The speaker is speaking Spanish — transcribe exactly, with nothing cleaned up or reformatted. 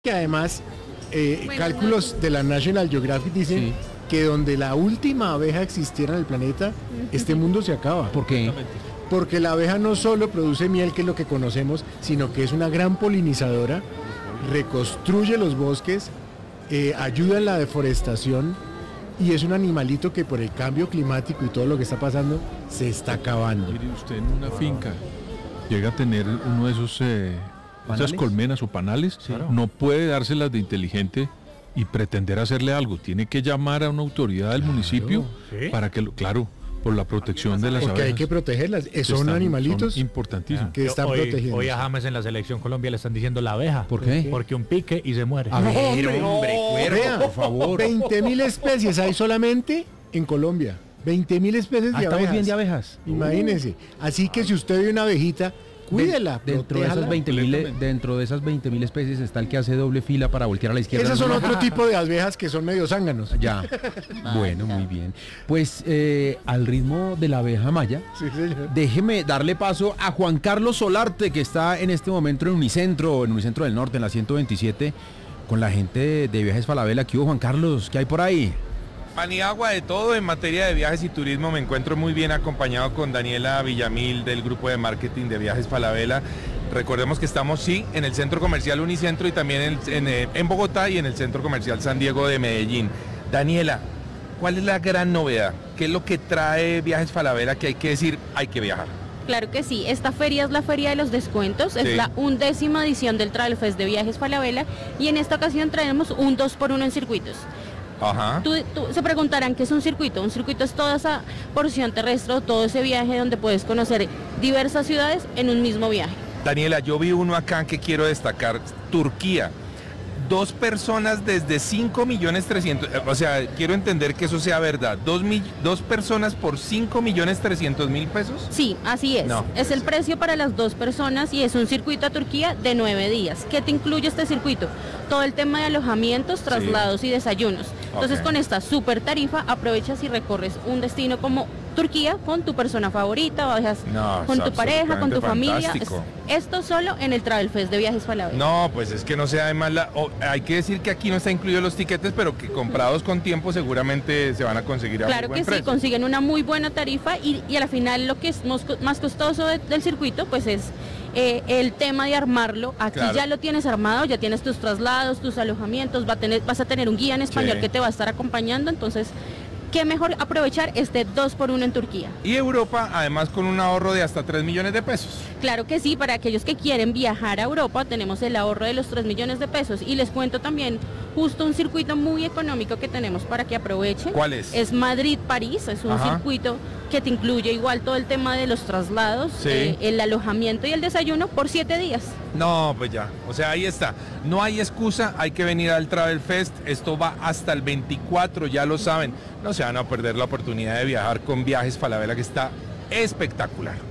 Que además, eh, Buenas cálculos noches. de la National Geographic dicen Sí. que donde la última abeja existiera en el planeta, este mundo se acaba. ¿Por qué? Porque la abeja no solo produce miel, que es lo que conocemos, sino que es una gran polinizadora, reconstruye los bosques, eh, ayuda en la deforestación y es un animalito que por el cambio climático y todo lo que está pasando se está acabando. Mire, usted en una finca llega a tener uno de esos eh, esas ¿Panales? colmenas o panales, Sí. no puede dárselas de inteligente y pretender hacerle algo. Tiene que llamar a una autoridad del municipio ¿sí? para que lo, claro, por la protección de las Porque hay abejas. que protegerlas. Eh, Son Están- animalitos son importantísimos. que están hoy, protegidos. hoy a James en la selección Colombia le están diciendo la abeja. ¿Por qué? Porque un pique y se muere. A ver, hombre, hombre, cuervo, Vea, por favor. veinte mil especies hay solamente en Colombia. veinte mil especies Ah, de estamos abejas. bien de abejas. Imagínense. Así que si usted ve una abejita, cuídela, De- dentro de esas protéjala. veinte mil dentro de esas veinte mil especies está el que hace doble fila para voltear a la izquierda. Esas son otro tipo de abejas que son medio zánganos. Ya. Bueno, muy bien. Pues eh, al ritmo de la abeja maya, Sí, señor. déjeme darle paso a Juan Carlos Solarte, que está en este momento en Unicentro, en Unicentro del Norte, en la ciento veintisiete, con la gente de, de Viajes Falabella. ¿Qué hubo, Juan Carlos? ¿Qué hay por ahí? Pan y agua de todo en materia de viajes y turismo. Me encuentro muy bien acompañado con Daniela Villamil del grupo de marketing de Viajes Falabella. Recordemos que estamos, sí, en el centro comercial Unicentro y también en, en, eh, en Bogotá y en el centro comercial San Diego de Medellín. Daniela, ¿cuál es la gran novedad? ¿Qué es lo que trae Viajes Falabella que hay que decir, hay que viajar? Claro que sí, esta feria es la feria de los descuentos, Sí. es la undécima edición del Travel Fest de Viajes Falabella y en esta ocasión traemos un dos por uno en circuitos. Ajá. Tú, tú- se preguntarán qué es un circuito. Un circuito es toda esa porción terrestre, o todo ese viaje donde puedes conocer diversas ciudades en un mismo viaje. Daniela, yo vi uno acá que quiero destacar, Turquía. Dos personas desde cinco millones trescientos, eh, o sea, quiero entender que eso sea verdad. Dos, mi- dos personas por cinco millones trescientos mil pesos. Sí, así es. No. Es el precio para las dos personas y es un circuito a Turquía de nueve días. ¿Qué te incluye este circuito? Todo el tema de alojamientos, traslados y desayunos. Entonces, Ok. con esta super tarifa aprovechas y recorres un destino como Turquía con tu persona favorita, o viajas No, con es tu pareja, con tu absolutamente familia. fantástico. Es- esto solo en el Travel Fest de Viajes Falabella. No, pues es que no sea además la... o- hay que decir que aquí no está incluido los tiquetes, pero que comprados con tiempo seguramente se van a conseguir a muy Claro buen que sí, precio. consiguen una muy buena tarifa y, y a la final lo que es mos- más costoso de- del circuito pues es eh, el tema de armarlo. Aquí Claro. ya lo tienes armado, ya tienes tus traslados, tus alojamientos, va a tener, vas a tener un guía en español Sí. que te va a estar acompañando, entonces qué mejor aprovechar este dos por uno en Turquía. Y Europa, además con un ahorro de hasta tres millones de pesos. Claro que sí, para aquellos que quieren viajar a Europa tenemos el ahorro de los tres millones de pesos y les cuento también justo un circuito muy económico que tenemos para que aprovechen. ¿Cuál es? Es Madrid-París, es un Ajá. circuito que te incluye igual todo el tema de los traslados, Sí. eh, el alojamiento y el desayuno por siete días. No, pues ya. O sea, ahí está. No hay excusa, hay que venir al Travel Fest. Esto va hasta el veinticuatro, ya lo saben. No se van a perder la oportunidad de viajar con Viajes Falabella, que está espectacular.